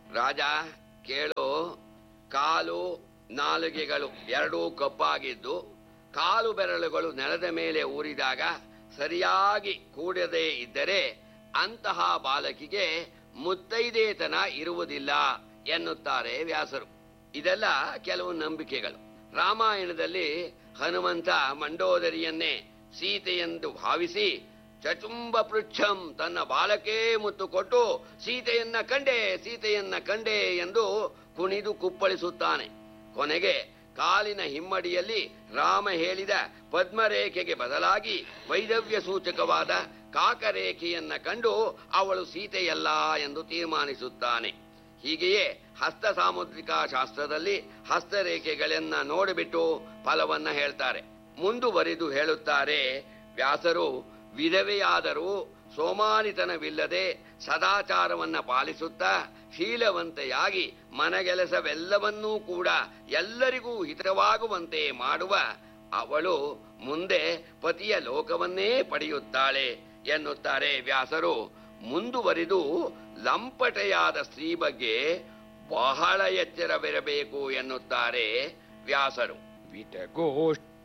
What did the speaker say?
ರಾಜ ಕೇಳು, ಕಾಲು ನಾಲಿಗೆಗಳು ಎರಡೂ ಕಪ್ಪಾಗಿದ್ದು ಕಾಲು ಬೆರಳುಗಳು ನೆಲದ ಮೇಲೆ ಊರಿದಾಗ ಸರಿಯಾಗಿ ಕೂಡದೇ ಇದ್ದರೆ ಅಂತಹ ಬಾಲಕಿಗೆ ಮುತ್ತೈದೇತನ ಇರುವುದಿಲ್ಲ ಎನ್ನುತ್ತಾರೆ ವ್ಯಾಸರು. ಇದೆಲ್ಲ ಕೆಲವು ನಂಬಿಕೆಗಳು. ರಾಮಾಯಣದಲ್ಲಿ ಹನುಮಂತ ಮಂಡೋದರಿಯನ್ನೇ ಸೀತೆಯೆಂದು ಭಾವಿಸಿ ಚಚುಂಬ ಪೃಚ್ಛಂ ತನ್ನ ಬಾಲಕೇ ಮುತ್ತು ಕೊಟ್ಟು ಸೀತೆಯನ್ನ ಕಂಡೆ ಎಂದು ಕುಣಿದು ಕುಪ್ಪಳಿಸುತ್ತಾನೆ. ಕೊನೆಗೆ ಕಾಲಿನ ಹಿಮ್ಮಡಿಯಲ್ಲಿ ರಾಮ ಹೇಳಿದ ಪದ್ಮರೇಖೆಗೆ ಬದಲಾಗಿ ವೈದವ್ಯ ಸೂಚಕವಾದ ಕಾಕರೇಖೆಯನ್ನ ಕಂಡು ಅವಳು ಸೀತೆಯಲ್ಲ ಎಂದು ತೀರ್ಮಾನಿಸುತ್ತಾನೆ. ಹೀಗೆಯೇ ಹಸ್ತ ಸಾಮುದ್ರಿಕಾ ಶಾಸ್ತ್ರದಲ್ಲಿ ಹಸ್ತರೇಖೆಗಳನ್ನ ನೋಡಿಬಿಟ್ಟು ಫಲವನ್ನ ಹೇಳ್ತಾರೆ. ಮುಂದುವರಿದು ಹೇಳುತ್ತಾರೆ ವ್ಯಾಸರು, ವಿಧವೆಯಾದರೂ ಸೋಮಾನಿತನವಿಲ್ಲದೆ ಸದಾಚಾರವನ್ನ ಪಾಲಿಸುತ್ತಾ ಶೀಲವಂತೆಯಾಗಿ ಮನಗೆಲಸವೆಲ್ಲವನ್ನೂ ಕೂಡ ಎಲ್ಲರಿಗೂ ಹಿತವಾಗುವಂತೆ ಮಾಡುವ ಅವಳು ಮುಂದೆ ಪತಿಯ ಲೋಕವನ್ನೇ ಪಡೆಯುತ್ತಾಳೆ ಎನ್ನುತ್ತಾರೆ ವ್ಯಾಸರು. ಮುಂದುವರಿದು ಲಂಪಟೆಯಾದ ಸ್ತ್ರೀ ಬಗ್ಗೆ ಬಹಳ ಎಚ್ಚರವಿರಬೇಕು ಎನ್ನುತ್ತಾರೆ ವ್ಯಾಸರು. ವಿಟಗೋಷ್ಠ